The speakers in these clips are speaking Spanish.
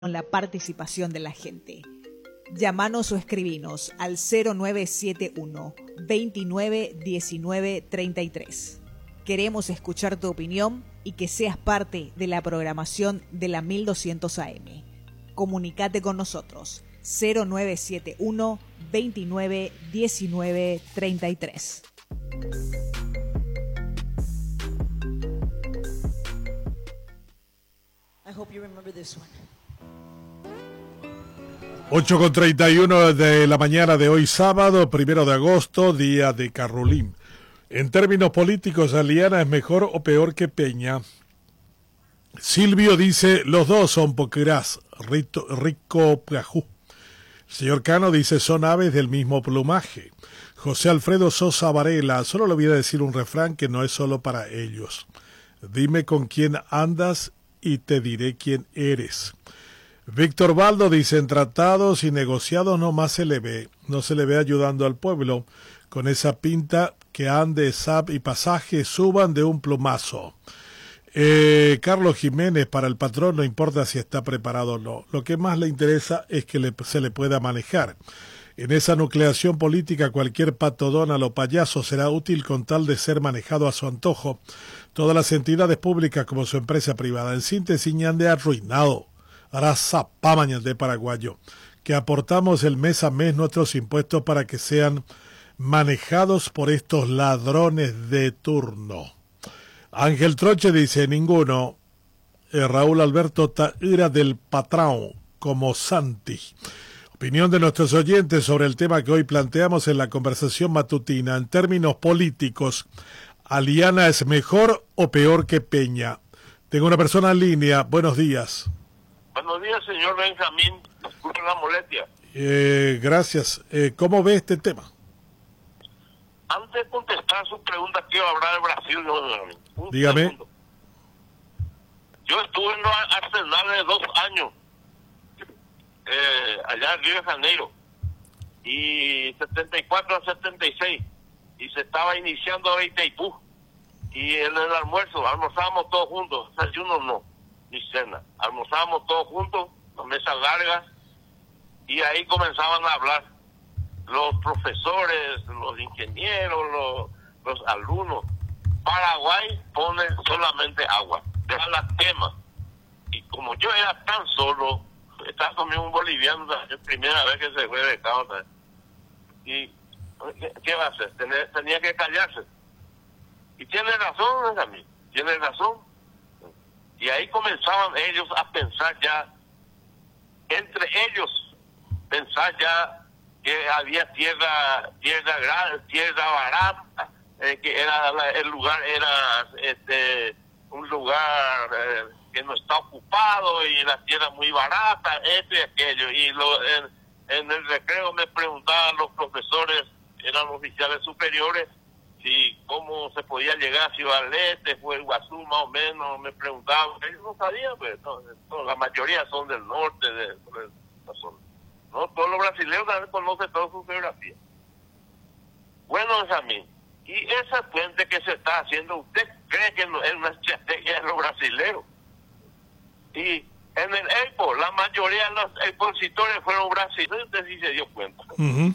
con la participación de la gente. Llámanos o escribinos al 0971 29 19 33. Queremos escuchar tu opinión y que seas parte de la programación de la 1200 AM. Comunicate con nosotros 0971 29 19 33. I hope you remember this one. 8:31 de la mañana de hoy sábado, 1 de agosto, día de Carolín. En términos políticos, Aliana es mejor o peor que Peña. Silvio dice, los dos son poquerás, rico plajú. El señor Cano dice, son aves del mismo plumaje. José Alfredo Sosa Varela, solo le voy a decir un refrán que no es solo para ellos. Dime con quién andas y te diré quién eres. Víctor Baldo dice, en tratados y negociados no se le ve ayudando al pueblo, con esa pinta que ande, SAP y pasaje suban de un plumazo. Carlos Jiménez, para el patrón no importa si está preparado o no, lo que más le interesa es que se le pueda manejar. En esa nucleación política cualquier patodón o payaso será útil con tal de ser manejado a su antojo. Todas las entidades públicas como su empresa privada, en síntesis, ñande arruinado. Araza Pamañas de paraguayo, que aportamos el mes a mes nuestros impuestos para que sean manejados por estos ladrones de turno. Ángel Troche dice, ninguno. Raúl Alberto Taira del patrón, como Santi. Opinión de nuestros oyentes sobre el tema que hoy planteamos en la conversación matutina. En términos políticos, ¿Aliana es mejor o peor que Peña? Tengo una persona en línea. Buenos días. Buenos días, señor Benjamín. Disculpe la molestia. Gracias. ¿Cómo ve este tema? Antes de contestar su pregunta, quiero hablar de Brasil. Dígame. Segundo. Yo estuve en los Arsenales 2 años, allá en Río de Janeiro, y 74 a 76, y se estaba iniciando ahora Itaipú, y en el almuerzo almorzábamos todos juntos, desayuno no, ni cena, almorzábamos todos juntos, con mesas largas, y ahí comenzaban a hablar los profesores, los ingenieros, los alumnos. Paraguay pone solamente agua, deja la tema. Y como yo era tan solo, estaba conmigo un boliviano, la primera vez que se fue de causa. Y ¿qué va a hacer? Tenía que callarse. Y tiene razón, Benjamín, tiene razón. Y ahí comenzaban ellos a pensar ya, entre ellos, pensar ya que había tierra barata, que era el lugar era un lugar que no está ocupado y la tierra muy barata, esto y aquello. Y en el recreo me preguntaban los profesores, eran oficiales superiores, si cómo se podía llegar, si Valete, fue Iguazú más o menos, me preguntaban. Ellos no sabían, pues, no, la mayoría son del norte, no, todos los brasileños también conocen toda su geografía. Bueno, Benjamín, y esa puente que se está haciendo, ¿usted cree que no es una estrategia de los brasileños? Y en el EIPO, la mayoría de los expositores fueron brasileños, usted sí se dio cuenta. Uh-huh.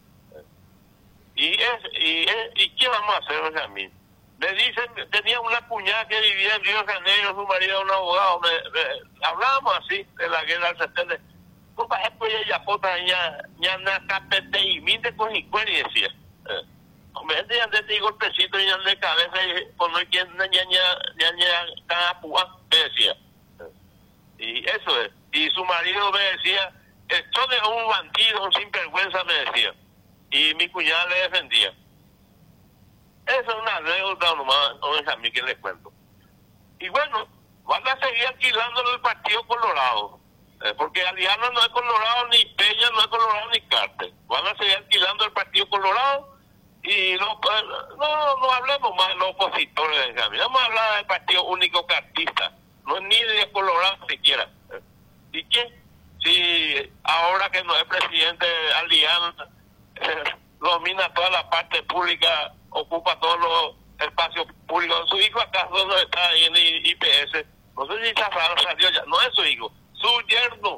¿Y qué vamos a hacer, Benjamín? Me dicen, tenía una cuñada que vivía en Río de Janeiro, su marido era un abogado, hablábamos así de la guerra del 70. Pues ella pota ya na capete y minte con y decía. Hombre, ya te digo golpecito ya de cabeza y por no hay quien ya decía. Y eso es. Y su marido me decía, esto de un bandido, un sinvergüenza, me decía. Y mi cuñada le defendía. Esa es una anécdota nomás, no a mí que les cuento. Y bueno, van a seguir alquilando el Partido Colorado. Porque Aliana no es Colorado, ni Peña no es Colorado, ni Carter. Van a seguir alquilando el Partido Colorado y no hablemos más de los opositores de Benjamín. Vamos a hablar del Partido Único Cartista. No es ni de Colorado siquiera. ¿Y qué? Si ahora que no es presidente Aliana, domina toda la parte pública, ocupa todos los espacios públicos. Su hijo acaso no está ahí en IPS. No sé si salió ya. No es su hijo. su yerno